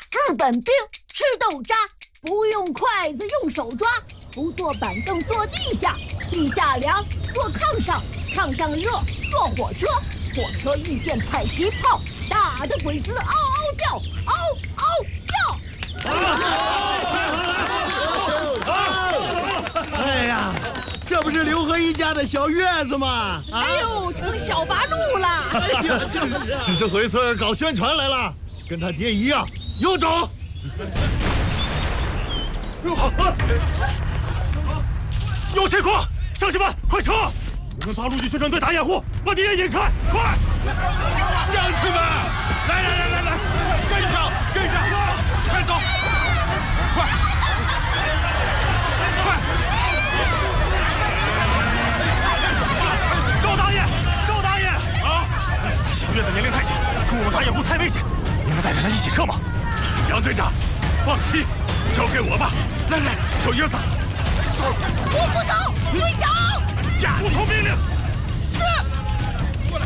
日本兵吃豆渣，不用筷子用手抓，不坐板凳坐地下，地下凉坐炕上，炕上热坐火车，火车遇见迫击炮，打得鬼子嗷嗷叫，嗷嗷叫。 哎呀，这不是刘和一家的小月子吗？ 哎呦，成小八路了！ 哎呀， 只是回村搞宣传来了，跟他爹一样有种。有情况，乡亲们，快撤！我们八路军宣传队打掩护，把敌人引开，快！乡亲们，来，跟上，快走，快！赵大爷啊！小月子年龄太小，跟我们打掩护太危险，你们带着她一起撤吗？杨队长，放心，交给我吧。来，小叶子，走！ 我不走，队长！ 服从命令。 是。 过来，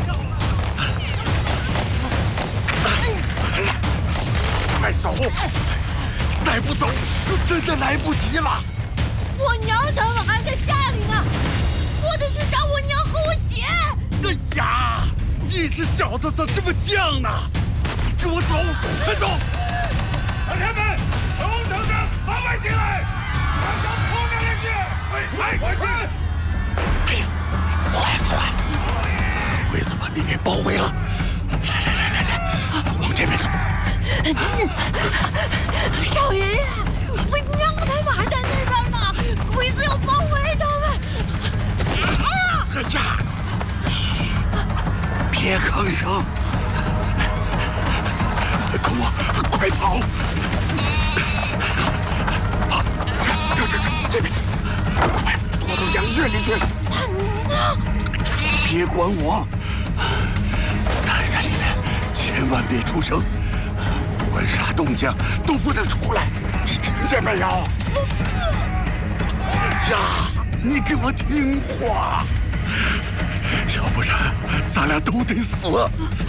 快走！再不走，就真的来不及了。 我娘他们还在家里呢，我得去找我娘和我姐。 哎呀，你这小子咋这么犟呢？跟我走，快走！老铁们，都等着把外进来，让他扑上来去！快去！哎呀，坏了！鬼子把你给包围了！来，往这边走。 少爷爷，我娘他们还在那边呢，鬼子要包围他们。 哎呀，嘘，别吭声。跟我快跑！这边，快躲到羊圈里去！别管我，待在里面，千万别出声，不管啥动静都不能出来，你听见没有？呀，你给我听话，要不然咱俩都得死。